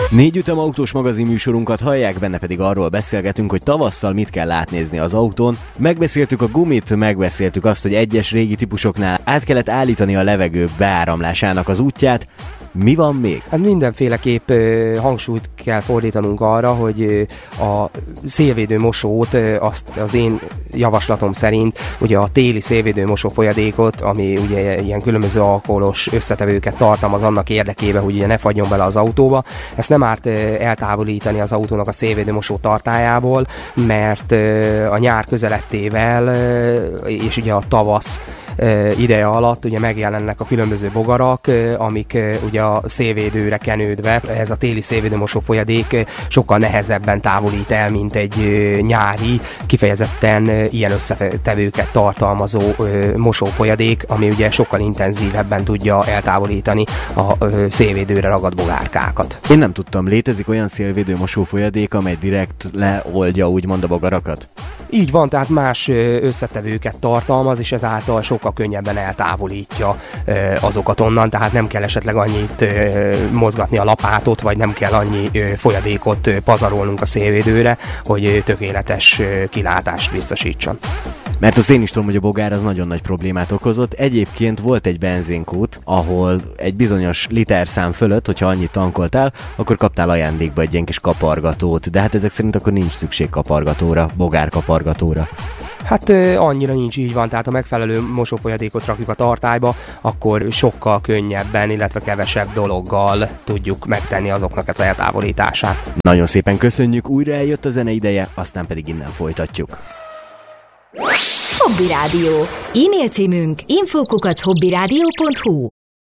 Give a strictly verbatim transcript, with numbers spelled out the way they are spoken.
Négy ütem autós magazinműsorunkat hallják, benne pedig arról beszélgetünk, hogy tavasszal mit kell átnézni az autón. Megbeszéltük a gumit, megbeszéltük azt, hogy egyes régi típusoknál át kellett állítani a levegő beáramlásának az útját. Mi van még? Hát mindenféleképp ö, hangsúlyt kell fordítanunk arra, hogy ö, a szélvédő mosót, ö, azt az én javaslatom szerint, ugye a téli szélvédő mosó folyadékot, ami ugye ilyen különböző alkoholos összetevőket tartalmaz annak érdekében, hogy ugye ne fagyjon bele az autóba. Ezt nem árt ö, eltávolítani az autónak a szélvédő mosó tartályából, mert ö, a nyár közelettével ö, és ugye a tavasz ideje alatt ugye megjelennek a különböző bogarak, amik ugye a szélvédőre kenődve, ez a téli szélvédőmosó folyadék sokkal nehezebben távolít el, mint egy nyári, kifejezetten ilyen összetevőket tartalmazó mosófolyadék, ami ugye sokkal intenzívebben tudja eltávolítani a szélvédőre ragadt bogárkákat. Én nem tudtam, létezik olyan szélvédő mosófolyadék, amely direkt leoldja úgymond a bogarakat? Így van, tehát más összetevőket tartalmaz, és ezáltal sokkal könnyebben eltávolítja azokat onnan, tehát nem kell esetleg annyit mozgatni a lapátot, vagy nem kell annyi folyadékot pazarolnunk a szélvédőre, hogy tökéletes kilátást biztosítson. Mert azt én is tudom, hogy a bogár az nagyon nagy problémát okozott. Egyébként volt egy benzinkút, ahol egy bizonyos literszám fölött, hogyha annyit tankoltál, akkor kaptál ajándékba egy ilyen kis kapargatót. De hát ezek szerint akkor nincs szükség kapargatóra, bogár kapargatóra. Hát annyira nincs, így van, tehát a megfelelő mosófolyadékot rakjuk a tartályba, akkor sokkal könnyebben, illetve kevesebb dologgal tudjuk megtenni azoknak az eltávolítását. Nagyon szépen köszönjük, újra eljött a zene ideje, aztán pedig innen folytatjuk. Hobby Rádió. E-mail címünk info kukac hobbyradio pont hu.